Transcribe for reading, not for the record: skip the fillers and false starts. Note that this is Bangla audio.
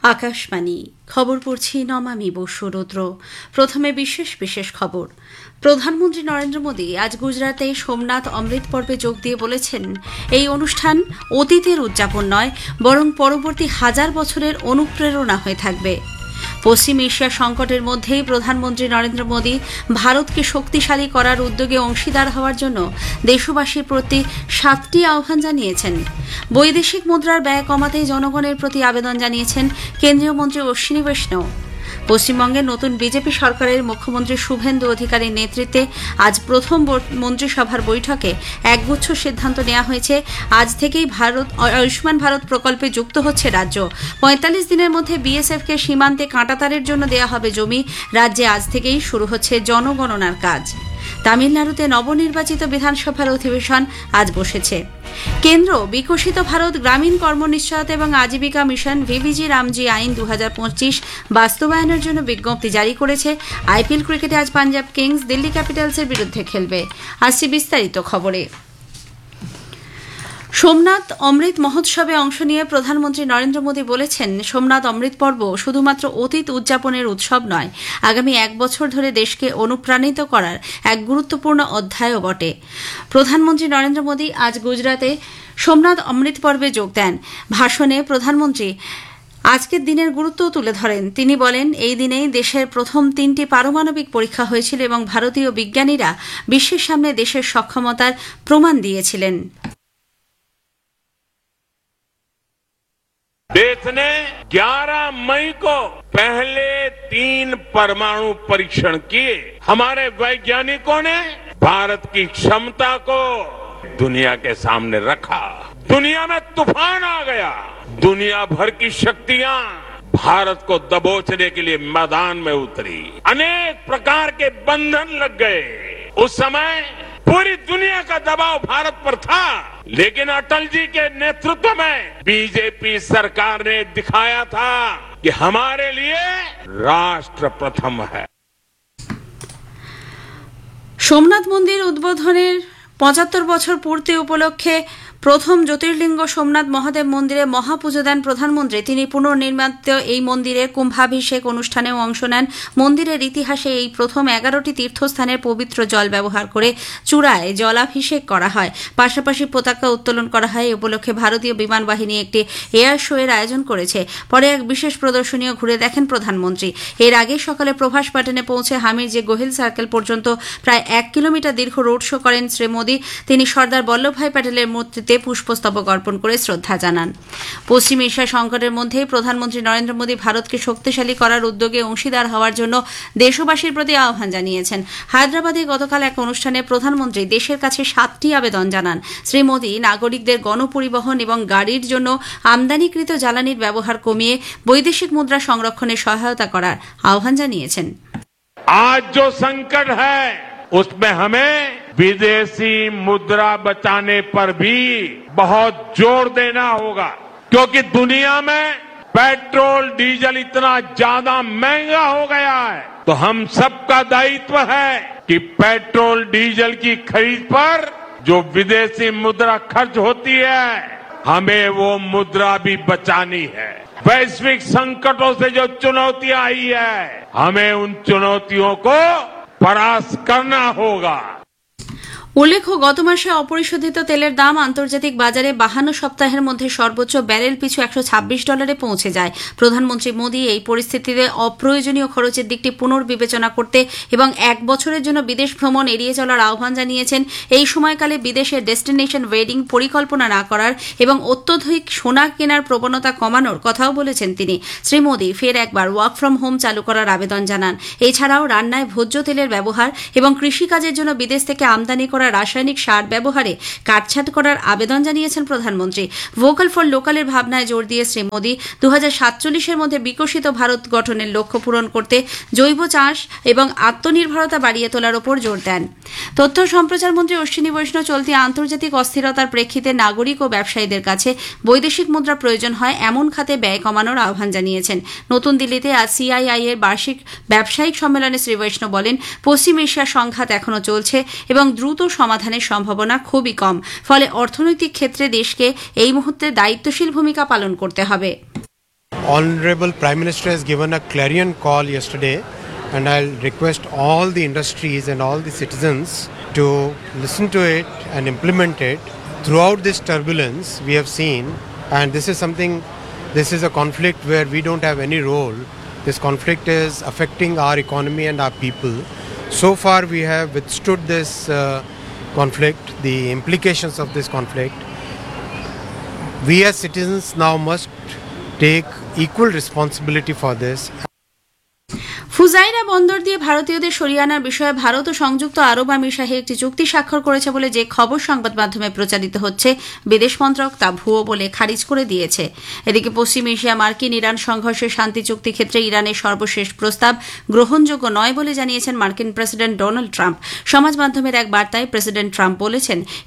আকাশবাণী খবর পড়ছি নমামি বসুরুদ্র। প্রথমে বিশেষ বিশেষ খবর। প্রধানমন্ত্রী নরেন্দ্র মোদী আজ গুজরাতে সোমনাথ অমৃত পর্বে যোগ দিয়ে বলেছেন, এই অনুষ্ঠান অতীতের উদযাপন নয়, বরং পরবর্তী হাজার বছরের অনুপ্রেরণা হয়ে থাকবে। পশ্চিম এশিয়া সংকটের মধ্যেই প্রধানমন্ত্রী নরেন্দ্র মোদী ভারতকে শক্তিশালী করার উদ্যোগে অংশীদার হওয়ার জন্য দেশবাসীর প্রতি 7টি আহ্বান জানিয়েছেন। বৈদেশিক মুদ্রার ব্যয় কমাতে জনগণের প্রতি আবেদন জানিয়েছেন কেন্দ্রীয় মন্ত্রী অশ্বিনী বৈষ্ণব। পশ্চিমবঙ্গের নতুন বিজেপি সরকারের মুখ্যমন্ত্রী শুভেন্দু অধিকারীর নেতৃত্বে আজ প্রথম মন্ত্রিসভার বৈঠকে একগুচ্ছ সিদ্ধান্ত নেওয়া হয়েছে। আজ থেকেই আয়ুষ্মান ভারত প্রকল্পে যুক্ত হচ্ছে রাজ্য। 45 দিনের মধ্যে বিএসএফকে সীমান্তে কাঁটাতারের জন্য দেওয়া হবে জমি। রাজ্যে আজ থেকেই শুরু হচ্ছে জনগণনার কাজ। তামিলনাড়ুতে নবনির্বাচিত বিধানসভার অধিবেশন আজ বসেছে। কেন্দ্র বিকশিত ভারত গ্রামীণ কর্মনিশ্চয়তা এবং আজীবিকা মিশন ভিভিজি রামজি আইন 2025 বাস্তবায়নের জন্য বিজ্ঞপ্তি জারি করেছে। আইপিএল ক্রিকেটে আজ পাঞ্জাব কিংস দিল্লি ক্যাপিটালসের বিরুদ্ধে খেলবে। আসছে বিস্তারিত খবরে। সোমনাথ অমৃত মহোৎসবে অংশ নিয়ে প্রধানমন্ত্রী নরেন্দ্র মোদী বলেছেন, সোমনাথ অমৃত পর্ব শুধুমাত্র অতীত উদযাপনের উৎসব নয়, আগামী 1 বছর ধরে দেশকে অনুপ্রাণিত করার এক গুরুত্বপূর্ণ অধ্যায়ও বটে। প্রধানমন্ত্রী নরেন্দ্র মোদী আজ গুজরাতে সোমনাথ অমৃত পর্বে যোগ দেন। ভাষণে প্রধানমন্ত্রী আজকের দিনের গুরুত্বও তুলে ধরেন। তিনি বলেন, এই দিনেই দেশের প্রথম 3টি পারমাণবিক পরীক্ষা হয়েছিল এবং ভারতীয় বিজ্ঞানীরা বিশ্বের সামনে দেশের সক্ষমতার প্রমাণ দিয়েছিলেন। देश ने 11 मई को पहले 3 परमाणु परीक्षण किए। हमारे वैज्ञानिकों ने भारत की क्षमता को दुनिया के सामने रखा। दुनिया में तूफान आ गया। दुनिया भर की शक्तियां भारत को दबोचने के लिए मैदान में उतरी। अनेक प्रकार के बंधन लग गए। उस समय पूरी दुनिया का दबाव भारत पर था, लेकिन अटल जी के नेतृत्व में बीजेपी सरकार ने दिखाया था कि हमारे लिए राष्ट्र प्रथम है। সোমনাথ মন্দির উদ্বোধনের 75 বছর পূর্তি উপলক্ষে প্রথম জ্যোতির্লিঙ্গ সোমনাথ মহাদেব মন্দিরে মহাপুজো দেন প্রধানমন্ত্রী। তিনি পুনর্নির্মিত এই মন্দিরের কুম্ভাভিষেক অনুষ্ঠানেও অংশ নেন। মন্দিরের ইতিহাসে এই প্রথম 11টি তীর্থস্থানের পবিত্র জল ব্যবহার করে চূড়ায় জলাভিষেক করা হয়। পাশাপাশি পতাকা উত্তোলন করা হয়। এই উপলক্ষে ভারতীয় বিমান বাহিনী একটি এয়ার শো এর আয়োজন করেছে। পরে এক বিশেষ প্রদর্শনীও ঘুরে দেখেন প্রধানমন্ত্রী। এর আগে সকালে প্রভাস পাটনে পৌঁছে হামির যে গোহিল সার্কেল পর্যন্ত প্রায় 1 কিলোমিটার দীর্ঘ রোড শো করেন শ্রী মোদী। তিনি সর্দার বল্লভভাই প্যাটেলের মূর্তিতে পুষ্পস্তবক অর্পণ করে শ্রদ্ধা জানান। পশ্চিম এশিয়া সংকটের মধ্যেই প্রধানমন্ত্রী নরেন্দ্র মোদী ভারতকে শক্তিশালী করার উদ্যোগে অংশীদার হওয়ার জন্য দেশবাসীর প্রতি আহ্বান জানিয়েছেন। হায়দ্রাবাদে গতকাল এক অনুষ্ঠানে প্রধানমন্ত্রী দেশের কাছে 7টি আবেদন জানান। শ্রী মোদী নাগরিকদের গণপরিবহন এবং গাড়ির জন্য আমদানিকৃত জ্বালানির ব্যবহার কমিয়ে বৈদেশিক মুদ্রা সংরক্ষণে সহায়তা করার আহ্বান জানিয়েছেন। आज जो संकट है उसमें हमें विदेशी मुद्रा बचाने पर भी बहुत जोर देना होगा, क्योंकि दुनिया में पेट्रोल डीजल इतना ज्यादा महंगा हो गया है। तो हम सबका दायित्व है कि पेट्रोल डीजल की खरीद पर जो विदेशी मुद्रा खर्च होती है, हमें वो मुद्रा भी बचानी है। वैश्विक संकटों से जो चुनौतियां आई है, हमें उन चुनौतियों को परास्त करना होगा। উল্লেখ্য, গত মাসে অপরিশোধিত তেলের দাম আন্তর্জাতিক বাজারে 52 সপ্তাহের মধ্যে সর্বোচ্চ ব্যারেল পিছু $126 পৌঁছে যায়। প্রধানমন্ত্রী মোদী এই পরিস্থিতিতে অপ্রয়োজনীয় খরচের দিকটি পুনর্বিবেচনা করতে এবং 1 বছরের জন্য বিদেশ ভ্রমণ এড়িয়ে চলার আহ্বান জানিয়েছেন। এই সময়কালে বিদেশে ডেস্টিনেশন ওয়েডিং পরিকল্পনা না করার এবং অত্যধিক সোনা কেনার প্রবণতা কমানোর কথাও বলেছেন তিনি। শ্রী মোদী ফের একবার ওয়ার্ক ফ্রম হোম চালু করার আবেদন জানান। এছাড়াও রান্নায় ভোজ্য তেলের ব্যবহার এবং কৃষিকাজের জন্য বিদেশ থেকে আমদানি করা রাসায়নিক সার ব্যবহারে কাটছাঁট করার আবেদন জানিয়েছেন প্রধানমন্ত্রী। ভোকাল ফর লোকালের ভাবনায় জোর দিয়ে শ্রী মোদী 2047-এর মধ্যে বিকশিত ভারত গঠনের লক্ষ্য পূরণ করতে জৈব চাষ এবং আত্মনির্ভরতা বাড়িয়ে তোলার উপর জোর দেন। তথ্য সম্প্রচার মন্ত্রী অশ্বিনী বৈষ্ণব চলতি আন্তর্জাতিক অস্থিরতার প্রেক্ষিতে নাগরিক ও ব্যবসায়ীদের কাছে বৈদেশিক মুদ্রা প্রয়োজন হয় এমন খাতে ব্যয় কমানোর আহ্বান জানিয়েছেন। নতুন দিল্লিতে আজ সিআইআই এর বার্ষিক ব্যবসায়িক সম্মেলনে শ্রী বৈষ্ণব বলেন, পশ্চিম এশিয়ার সংঘাত এখনো চলছে এবং দ্রুত সমাধানের সম্ভাবনা খুবই কম। ফলে অর্থনৈতিক ক্ষেত্রে দেশকে এই মুহূর্তে দায়িত্বশীল ভূমিকা পালন করতে হবে। Honorable Prime Minister has given a clarion call yesterday, and I'll request all the industries and all the citizens to listen to it and implement it. Throughout this turbulence we have seen, and this is a conflict where we don't have any role. This conflict is affecting our economy and our people. So far we have withstood this conflict, the implications of this conflict. We as citizens now must take equal responsibility for this. Fujairah বন্দর দিয়ে ভারতীয়দের সরিয়ে আনার বিষয়ে ভারত ও সংযুক্ত আরব আমির শাহী একটি চুক্তি স্বাক্ষর করেছে বলে যে খবর সংবাদ মাধ্যমে প্রচারিত হচ্ছে, বিদেশ মন্ত্রক তা ভুয়ো বলে খারিজ করে দিয়েছে। এদিকে পশ্চিম এশিয়া মার্কিন ইরান সংঘর্ষের শান্তি চুক্তি ক্ষেত্রে ইরানের সর্বশেষ প্রস্তাব গ্রহণযোগ্য নয় বলে জানিয়েছেন মার্কিন প্রেসিডেন্ট ডোনাল্ড ট্রাম্প। সমাজ মাধ্যমের এক বার্তায় প্রেসিডেন্ট ট্রাম্প বলেছেন,